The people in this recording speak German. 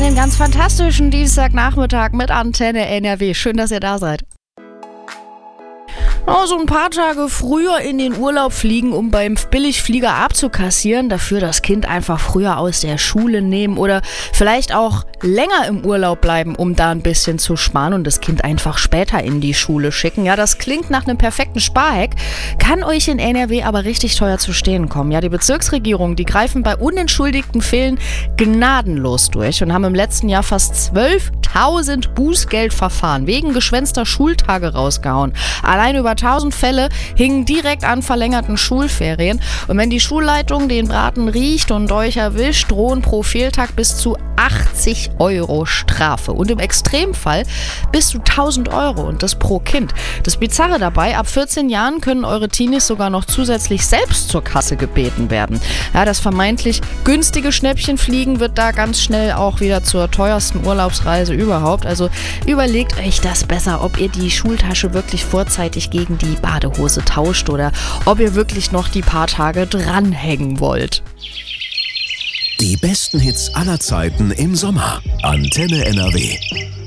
Einen ganz fantastischen Dienstagnachmittag mit Antenne NRW. Schön, dass ihr da seid. So ein paar Tage früher in den Urlaub fliegen, um beim Billigflieger abzukassieren, dafür das Kind einfach früher aus der Schule nehmen oder vielleicht auch länger im Urlaub bleiben, um da ein bisschen zu sparen und das Kind einfach später in die Schule schicken. Ja, das klingt nach einem perfekten Sparhack, kann euch in NRW aber richtig teuer zu stehen kommen. Ja, die Bezirksregierungen, die greifen bei unentschuldigten Fehlen gnadenlos durch und haben im letzten Jahr fast 12.000 Bußgeldverfahren wegen geschwänzter Schultage rausgehauen. Allein über 1000 Fälle hingen direkt an verlängerten Schulferien. Und wenn die Schulleitung den Braten riecht und euch erwischt, drohen pro Fehltag bis zu 80 € Strafe. Und im Extremfall bis zu 1000 € und das pro Kind. Das Bizarre dabei, ab 14 Jahren können eure Teenies sogar noch zusätzlich selbst zur Kasse gebeten werden. Ja, das vermeintlich günstige Schnäppchenfliegen wird da ganz schnell auch wieder zur teuersten Urlaubsreise überhaupt. Also überlegt euch das besser, ob ihr die Schultasche wirklich vorzeitig gegen die Badehose tauscht oder ob ihr wirklich noch die paar Tage dranhängen wollt. Die besten Hits aller Zeiten im Sommer. Antenne NRW.